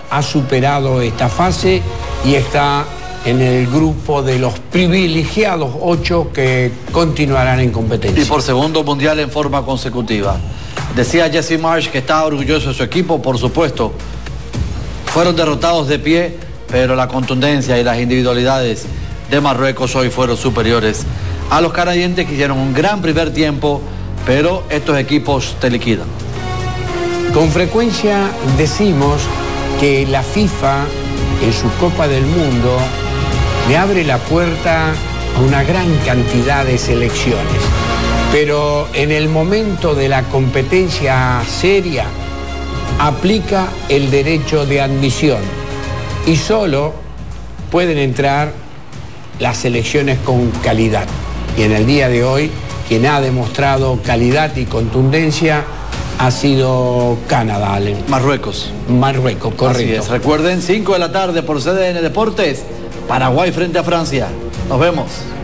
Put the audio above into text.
ha superado esta fase y está en el grupo de los privilegiados 8 que continuarán en competencia. Y por segundo mundial en forma consecutiva. Decía Jesse Marsh que está orgulloso de su equipo, por supuesto. Fueron derrotados de pie, pero la contundencia y las individualidades de Marruecos hoy fueron superiores a los canadienses, que hicieron un gran primer tiempo, pero estos equipos te liquidan. Con frecuencia decimos que la FIFA en su Copa del Mundo le abre la puerta a una gran cantidad de selecciones, pero en el momento de la competencia seria aplica el derecho de admisión y solo pueden entrar las selecciones con calidad. Y en el día de hoy, quien ha demostrado calidad y contundencia ha sido Canadá. Marruecos. Marruecos, correcto. Así es. Recuerden, 5 de la tarde por CDN Deportes, Paraguay frente a Francia. Nos vemos.